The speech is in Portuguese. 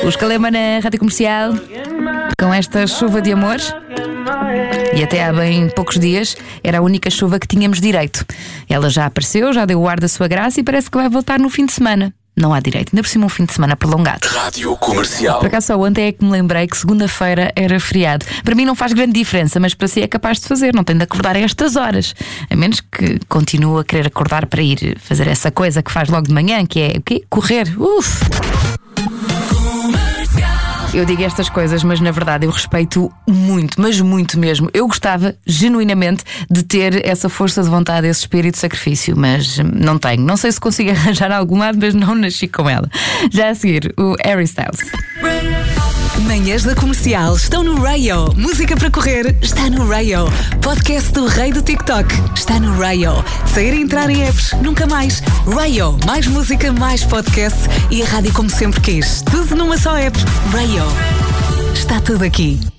Os Calema na Rádio Comercial, com esta chuva de amor. E até há bem poucos dias era a única chuva que tínhamos direito. Ela já apareceu, já deu o ar da sua graça e parece que vai voltar no fim de semana. Não há direito, ainda por cima um fim de semana prolongado. Rádio Comercial. Por acaso só ontem é que me lembrei que segunda-feira era feriado. Para mim não faz grande diferença, mas para si é capaz de fazer. Não tem de acordar a estas horas. A menos que continue a querer acordar para ir fazer essa coisa que faz logo de manhã, que é o quê? Correr. Eu digo estas coisas, mas na verdade eu respeito muito, mas muito mesmo. Eu gostava, genuinamente, de ter essa força de vontade, esse espírito de sacrifício, mas não tenho. Não sei se consigo arranjar algum lado, mas não nasci com ela. Já a seguir, o Harry Styles. Manhãs da Comercial estão no Rayo. Música para correr está no Rayo. Podcast do rei do TikTok está no Rayo. Sair e entrar em apps, nunca mais. Rayo, mais música, mais podcast e a rádio como sempre quis. Tudo numa só app. Rayo. Está tudo aqui.